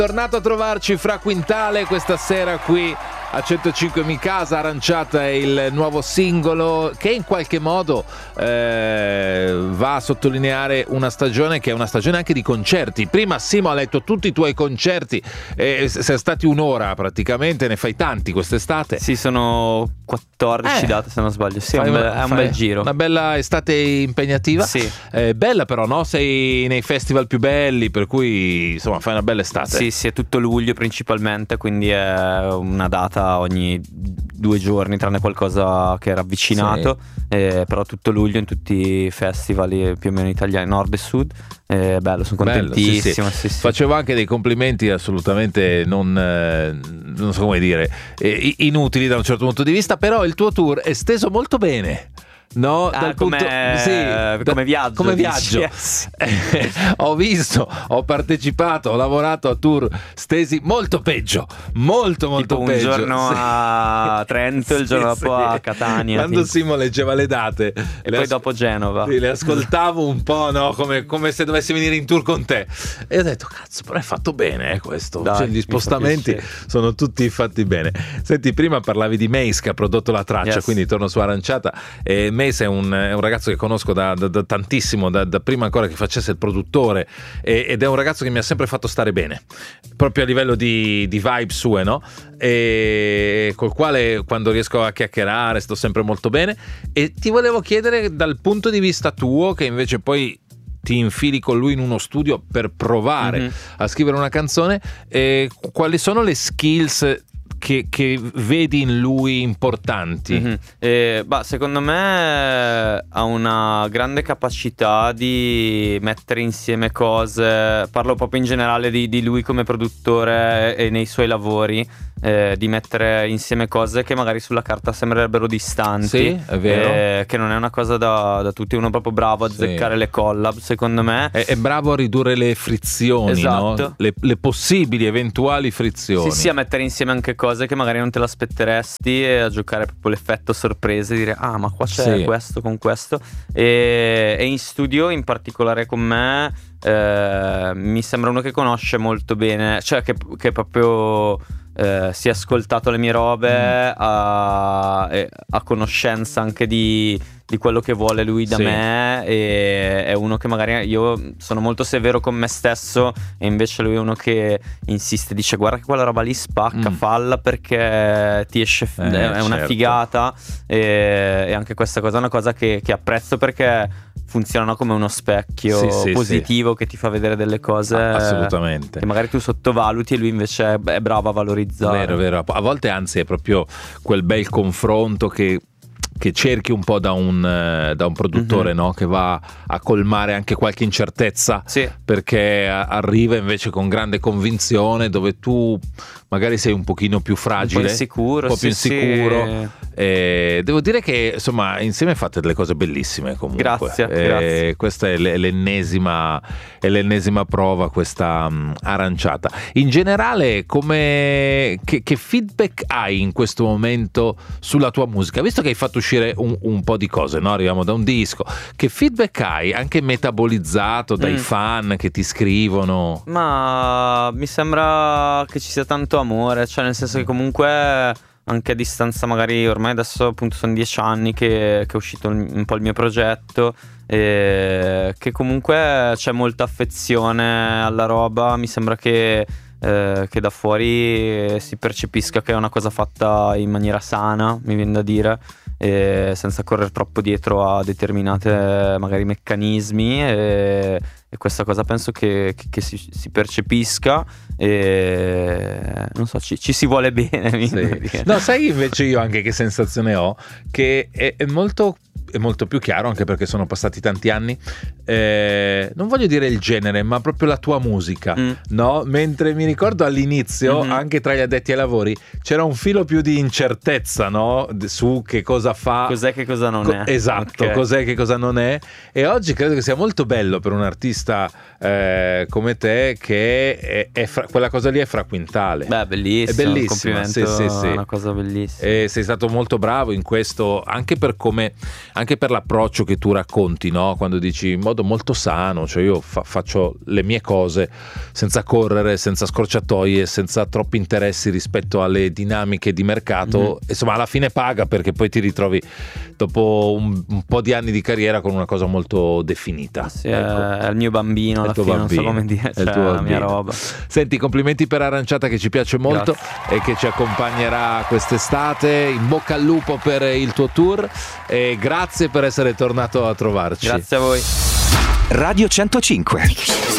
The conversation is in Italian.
Tornato a trovarci Fra Quintale questa sera qui a 105 Mi Casa. Aranciata è il nuovo singolo che in qualche modo va a sottolineare una stagione che è una stagione anche di concerti. Prima Simo ha letto tutti i tuoi concerti, sei stati un'ora praticamente, ne fai tanti quest'estate. Sì, sono 14 date se non sbaglio. Sì, è un bel giro. Una bella estate impegnativa. Sì. Bella però, no? Sei nei festival più belli, per cui insomma fai una bella estate. Sì, è tutto luglio principalmente, quindi è una data ogni 2 giorni, tranne qualcosa che era avvicinato. Sì. Però tutto luglio in tutti i festival più o meno italiani, nord e sud. Bello, sono contentissimo. Sì. Sì. Facevo anche dei complimenti assolutamente non so come dire, inutili da un certo punto di vista, però il tuo tour è steso molto bene. No, dal come viaggio. Come viaggio. Yes. Ho visto, ho partecipato, ho lavorato a tour stesi molto peggio, molto tipo peggio. Un giorno a Trento, il giorno dopo a Catania. Quando Simo leggeva le date e poi dopo Genova. Le ascoltavo un po', no, come se dovessi venire in tour con te. E ho detto, cazzo, però è fatto bene questo. Dai, cioè, gli spostamenti sono tutti fatti bene. Senti, prima parlavi di Mace che ha prodotto la traccia, yes. Quindi torno su Aranciata. Mace è un ragazzo che conosco da tantissimo, da prima ancora che facesse il produttore, ed è un ragazzo che mi ha sempre fatto stare bene, proprio a livello di vibe sue, no? E col quale quando riesco a chiacchierare sto sempre molto bene. E ti volevo chiedere dal punto di vista tuo, che invece poi ti infili con lui in uno studio per provare a scrivere una canzone, quali sono le skills che vedi in lui importanti? Secondo me ha una grande capacità di mettere insieme cose. Parlo proprio in generale di lui come produttore e nei suoi lavori, di mettere insieme cose che magari sulla carta sembrerebbero distanti. Sì, è vero. Che non è una cosa da tutti. Uno proprio bravo a azzeccare le collab, secondo me. È bravo a ridurre le frizioni, esatto. No? Le possibili eventuali frizioni. Sì, a mettere insieme anche cose che magari non te l'aspetteresti, e a giocare proprio l'effetto sorpresa e dire ma qua c'è questo con questo. E in studio in particolare con me mi sembra uno che conosce molto bene, cioè che proprio si è ascoltato le mie robe, a conoscenza anche di quello che vuole lui da me, e è uno che magari, io sono molto severo con me stesso e invece lui è uno che insiste, dice guarda che quella roba lì spacca, falla perché ti esce, è una figata, e anche questa cosa è una cosa che apprezzo, perché funzionano come uno specchio positivo che ti fa vedere delle cose assolutamente che magari tu sottovaluti, e lui invece è bravo a valorizzare. Vero. A volte anzi è proprio quel bel confronto che cerchi un po' da un produttore, no? Che va a colmare anche qualche incertezza, perché arriva invece con grande convinzione, dove tu magari sei un pochino più fragile, un po' più insicuro. Devo dire che insomma insieme fate delle cose bellissime comunque. Grazie. Questa è l'ennesima prova, questa Aranciata. In generale, che feedback hai in questo momento sulla tua musica, visto che hai fatto uscire un po' di cose, no? Arriviamo da un disco, che feedback hai anche metabolizzato dai fan che ti scrivono? Ma mi sembra che ci sia tanto amore, cioè nel senso che comunque anche a distanza, magari ormai adesso appunto sono 10 anni che è uscito un po' il mio progetto, che comunque c'è molta affezione alla roba. Mi sembra che da fuori si percepisca che è una cosa fatta in maniera sana, mi viene da dire, senza correre troppo dietro a determinate magari meccanismi, e questa cosa penso che si percepisca, e non so, ci si vuole bene. No, sai invece io anche che sensazione ho? Che è molto più chiaro, anche perché sono passati tanti anni, non voglio dire il genere, ma proprio la tua musica, no? Mentre mi ricordo all'inizio, anche tra gli addetti ai lavori, c'era un filo più di incertezza, no? Su che cosa fa, cos'è che cosa non è. Esatto, cos'è che cosa non è. E oggi credo che sia molto bello per un artista come te, che quella cosa lì è Fra Quintale. Beh, bellissimo, è bellissimo, un complimento, sì. una cosa bellissima. E sei stato molto bravo in questo, anche per come anche per l'approccio che tu racconti, no? Quando dici in modo molto sano, cioè io faccio le mie cose senza correre, senza scorciatoie, senza troppi interessi rispetto alle dinamiche di mercato, insomma alla fine paga, perché poi ti ritrovi dopo un po' di anni di carriera con una cosa molto definita. Sì, ecco. È il mio bambino alla fine, non so come dire, cioè, la mia roba. Senti, complimenti per Aranciata, che ci piace molto. Grazie. E che ci accompagnerà quest'estate. In bocca al lupo per il tuo tour e grazie per essere tornato a trovarci. Grazie a voi. Radio 105.